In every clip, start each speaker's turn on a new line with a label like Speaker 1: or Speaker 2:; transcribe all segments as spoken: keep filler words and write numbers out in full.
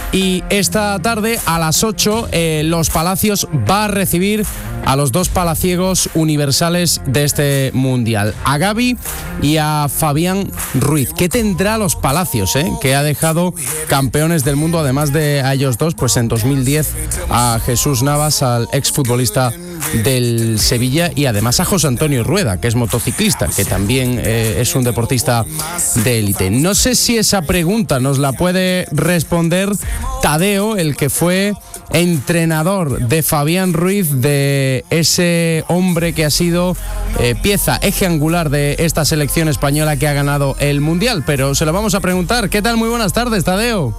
Speaker 1: Y esta tarde a las ocho eh, Los Palacios va a recibir a los dos palaciegos universales de este Mundial, a Gavi y a Fabián Ruiz. ¿Qué tendrá Los Palacios, eh? que ha dejado campeones del mundo, además de a ellos dos, pues en dos mil diez a Jesús Navas, al exfutbolista del Sevilla, y además a José Antonio Rueda, que es motociclista, que también eh, es un deportista de élite. No sé si esa pregunta nos la puede responder Tadeo, el que fue entrenador de Fabián Ruiz, de ese hombre que ha sido eh, pieza, eje angular de esta selección española que ha ganado el Mundial, pero se lo vamos a preguntar. ¿Qué tal? Muy buenas tardes, Tadeo.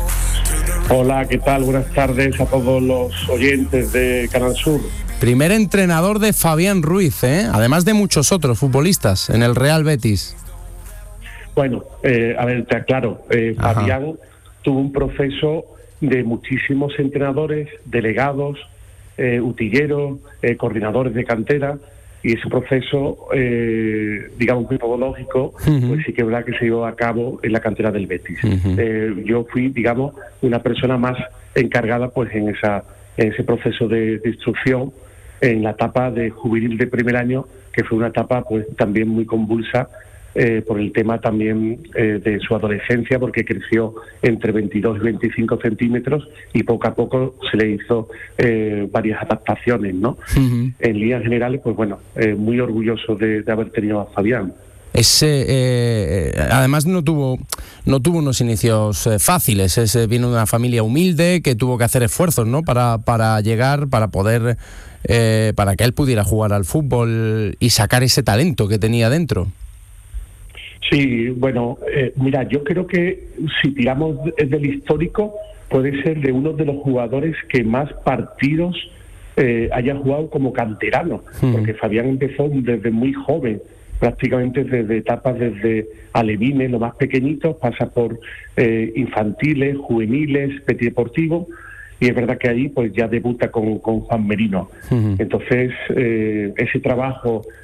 Speaker 2: Hola, ¿qué tal? Buenas tardes a todos los oyentes de Canal Sur.
Speaker 1: Primer entrenador de Fabián Ruiz, ¿eh? Además de muchos otros futbolistas en el Real Betis.
Speaker 2: Bueno, eh, a ver, te aclaro, eh, Fabián tuvo un proceso de muchísimos entrenadores, delegados, eh, utilleros, eh, coordinadores de cantera, y ese proceso, eh, digamos, metodológico, uh-huh. pues sí que es verdad que se llevó a cabo en la cantera del Betis. Uh-huh. Eh, yo fui, digamos, una persona más encargada pues en, esa, en ese proceso de, de instrucción, en la etapa de juvenil de primer año, que fue una etapa pues también muy convulsa, Eh, por el tema también eh, de su adolescencia, porque creció entre veintidós y veinticinco centímetros y poco a poco se le hizo eh, varias adaptaciones, ¿no? Uh-huh. En líneas generales, pues bueno, eh, muy orgulloso de, de haber tenido a Fabián.
Speaker 1: Ese, eh, además no tuvo no tuvo unos inicios eh, fáciles. Ese viene de una familia humilde que tuvo que hacer esfuerzos, ¿no? Para para llegar, para poder, eh, para que él pudiera jugar al fútbol y sacar ese talento que tenía dentro.
Speaker 2: Sí, bueno, eh, mira, yo creo que si tiramos del histórico, puede ser de uno de los jugadores que más partidos eh, haya jugado como canterano, hmm. porque Fabián empezó desde muy joven, prácticamente desde etapas desde alevines, lo más pequeñitos, pasa por eh, infantiles, juveniles, petit deportivo, y es verdad que ahí pues ya debuta con, con Juan Merino. Uh-huh. Entonces, eh, ese trabajo